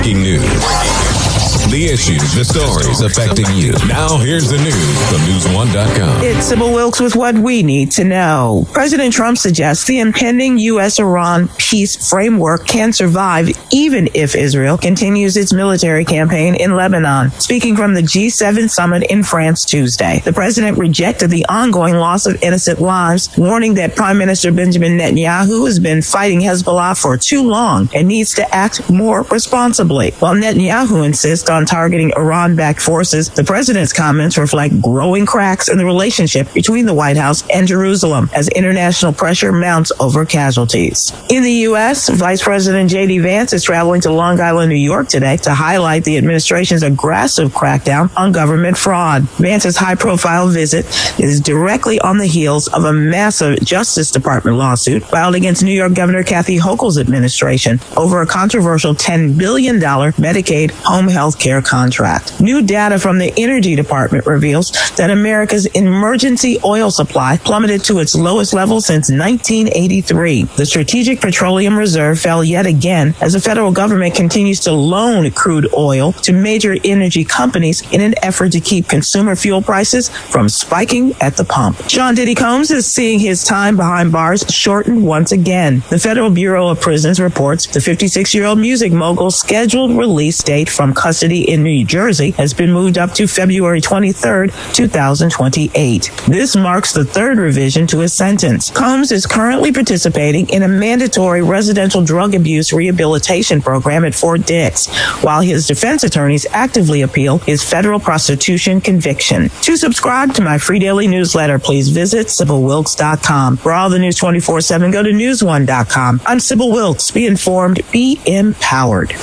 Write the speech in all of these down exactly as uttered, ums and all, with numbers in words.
Breaking news. The issues, the stories affecting you. Now here's the news from news one dot com. It's Sybil Wilkes with what we need to know. President Trump suggests the impending U S Iran peace framework can survive even if Israel continues its military campaign in Lebanon. Speaking from the G seven summit in France Tuesday, the president rejected the ongoing loss of innocent lives, warning that Prime Minister Benjamin Netanyahu has been fighting Hezbollah for too long and needs to act more responsibly. While Netanyahu insists on targeting Iran-backed forces, the president's comments reflect growing cracks in the relationship between the White House and Jerusalem as international pressure mounts over casualties. In the U S, Vice President J D Vance is traveling to Long Island, New York today to highlight the administration's aggressive crackdown on government fraud. Vance's high-profile visit is directly on the heels of a massive Justice Department lawsuit filed against New York Governor Kathy Hochul's administration over a controversial ten billion dollars Medicaid home health care contract. New data from the Energy Department reveals that America's emergency oil supply plummeted to its lowest level since nineteen eighty-three. The Strategic Petroleum Reserve fell yet again as the federal government continues to loan crude oil to major energy companies in an effort to keep consumer fuel prices from spiking at the pump. Sean Diddy Combs is seeing his time behind bars shortened once again. The Federal Bureau of Prisons reports the fifty-six-year-old music mogul's scheduled release date from custody in New Jersey has been moved up to February twenty-third, two thousand twenty-eight. This marks the third revision to his sentence. Combs is currently participating in a mandatory residential drug abuse rehabilitation program at Fort Dix, while his defense attorneys actively appeal his federal prostitution conviction. To subscribe to my free daily newsletter, please visit Sybil Wilkes dot com. For all the news twenty-four seven, go to news one dot com. I'm Sybil Wilkes. Be informed, be empowered.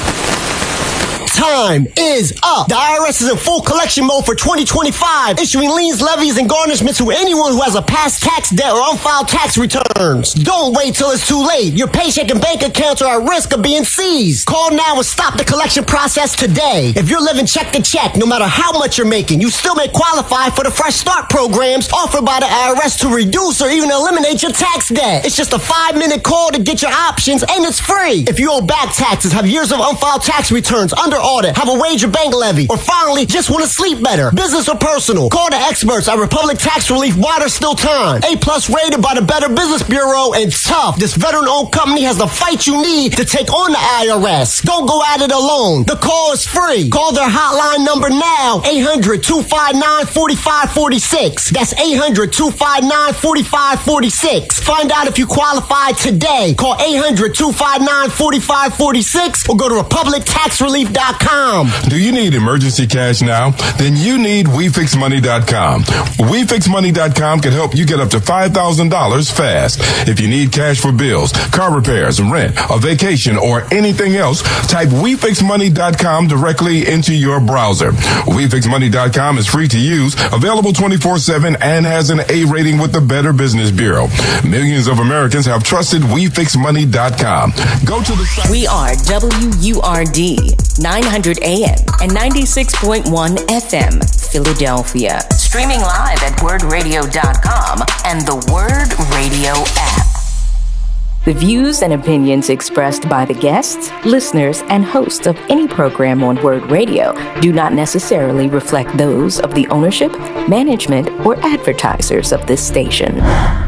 Time is up. The I R S is in full collection mode for twenty twenty-five, issuing liens, levies, and garnishments to anyone who has a past tax debt or unfiled tax returns. Don't wait till it's too late. Your paycheck and bank accounts are at risk of being seized. Call now and stop the collection process today. If you're living check to check, no matter how much you're making, you still may qualify for the Fresh Start programs offered by the I R S to reduce or even eliminate your tax debt. It's just a five-minute call to get your options, and it's free. If you owe back taxes, have years of unfiled tax returns, under audit, have a wage or bank levy, or finally just want to sleep better, business or personal, call the experts at Republic Tax Relief while there's still time. A plus rated by the Better Business Bureau, and tough. This veteran-owned company has the fight you need to take on the I R S. Don't go at it alone. The call is free. Call their hotline number now, eight hundred, two five nine, four five four six. That's eight hundred, two five nine, four five four six. Find out if you qualify today. Call eight hundred, two five nine, four five four six or go to republic tax relief dot com. Do you need emergency cash now? Then you need we fix money dot com. we fix money dot com can help you get up to five thousand dollars fast. If you need cash for bills, car repairs, rent, a vacation, or anything else, type we fix money dot com directly into your browser. we fix money dot com is free to use, available twenty-four seven, and has an A rating with the Better Business Bureau. Millions of Americans have trusted we fix money dot com. Go to the site. We are W U R D, nine hundred A M and ninety-six point one F M, Philadelphia. Streaming live at word radio dot com and the Word Radio app. The views and opinions expressed by the guests, listeners, and hosts of any program on Word Radio do not necessarily reflect those of the ownership, management, or advertisers of this station.